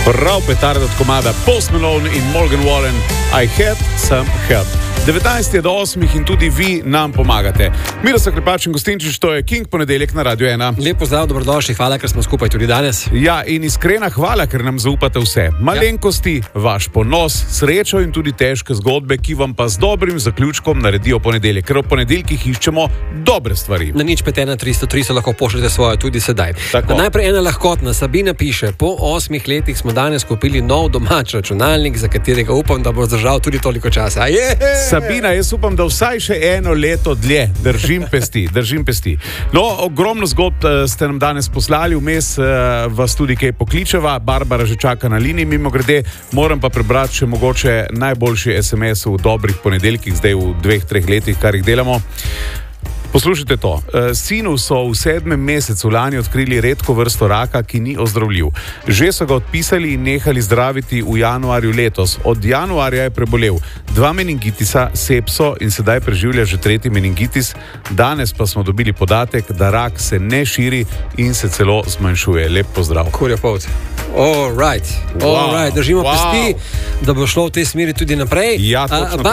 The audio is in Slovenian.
Prav petarda od komada Post Malone in Morgan Wallen, I had some help. 19 do 8 in tudi vi nam pomagate. Miroslav Klepač in Gostinčič, to je King ponedeljek na Radio 1. Lep pozdrav, dobrodošli, hvala, ker smo skupaj tudi danes. Ja, in iskrena hvala, ker nam zaupate vse. Malenkosti, vaš ponos, srečo in tudi težke zgodbe, ki vam pa z dobrim zaključkom naredijo ponedeljek. Ker v ponedeljkih iščemo dobre stvari. Na 051 lahko pošljete svojo tudi sedaj. Najprej ena lahkotna. Sabina piše, po 8 letih smo danes kupili nov domač računalnik, za katerega upam, da bo zdržal tudi toliko časa. Sabina, jaz upam, da vsaj še eno leto dlje. Držim pesti. No, ogromno zgodb ste nam danes poslali, vmes vas tudi kaj pokličeva. Barbara že čaka na liniji, mimogrede. Moram pa prebrati še mogoče najboljši SMS v dobrih ponedeljkih, zdaj v 2-3 letih, kar jih delamo. Poslušajte to. Sinu so v 7. mesecu lani odkrili redko vrsto raka, ki ni ozdravljiv. Že so ga odpisali in nehali zdraviti v januarju letos. Od januarja je prebolel 2 meningitisa, sepso in sedaj preživlja že 3. meningitis. Danes pa smo dobili podatek, da rak se ne širi in se celo zmanjšuje. Lep pozdrav. Kurja poved. All right. Držimo pesti, da bo šlo v tej smeri tudi naprej. Ja, točno.